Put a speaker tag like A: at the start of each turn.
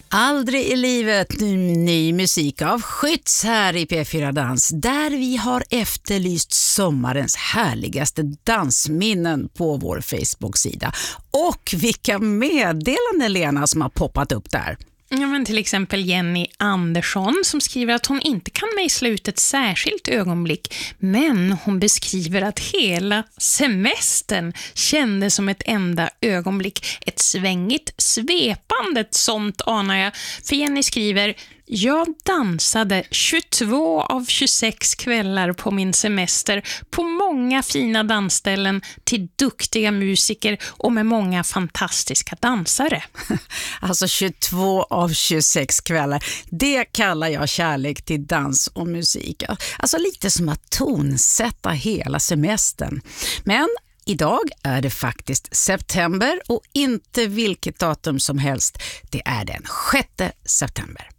A: Aldrig i livet ny musik av Skytts här i P4 Dans, där vi har efterlyst sommarens härligaste dansminnen på vår Facebook-sida. Och vilka meddelanden, Lena, som har poppat upp där.
B: Ja, men till exempel Jenny Andersson som skriver att hon inte kan mejsla ut ett särskilt ögonblick, men hon beskriver att hela semestern kändes som ett enda ögonblick. Ett svängigt, svepande sånt anar jag. För Jenny skriver: jag dansade 22 av 26 kvällar på min semester på många fina dansställen till duktiga musiker och med många fantastiska dansare.
A: Alltså 22 av 26 kvällar, det kallar jag kärlek till dans och musik. Alltså lite som att tonsätta hela semestern. Men idag är det faktiskt september och inte vilket datum som helst. Det är den 6 september.